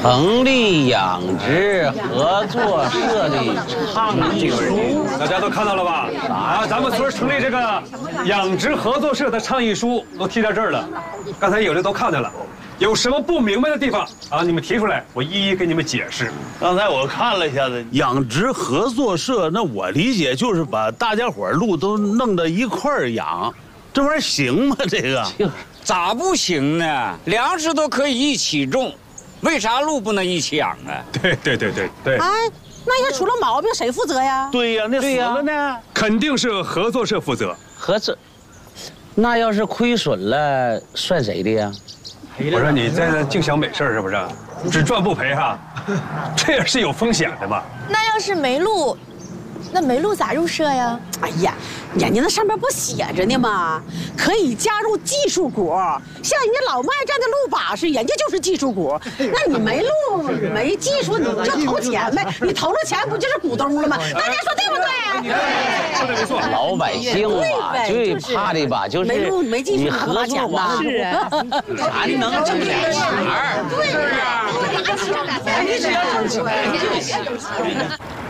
成立养殖合作社的倡议书， 大家都看到了吧？啊，咱们村成立这个养殖合作社的倡议书都贴在这儿了。刚才有的都看见了，有什么不明白的地方啊？你们提出来，我一一给你们解释。 刚才我看了一下子，养殖合作社，那我理解就是把大家伙鹿都弄到一块儿养，这玩意儿行吗？这个咋不行呢？粮食都可以一起种，为啥鹿不能一起养啊？ 对。 哎，那要出了毛病谁负责呀？ 对呀，那死了呢？ 肯定是合作社负责。 合作，那要是亏损了，算谁的呀？ 我说你在这净想美事是不是？只赚不赔哈，这也是有风险的嘛。 那要是没鹿，那没鹿咋入社呀？ 哎呀，人家那上面不写着呢吗？可以加入技术股，像人家老麦这样的鹿把式，人家就是技术股。那你没鹿没技术，你就投钱呗。你投了钱不就是股东了吗？大家说对不对？ 说的没错。 老百姓吧，最怕的吧，就是没鹿没技术， 你合作完是啊， 咱能挣点钱儿。 对呀，拿钱，咱只要挣钱。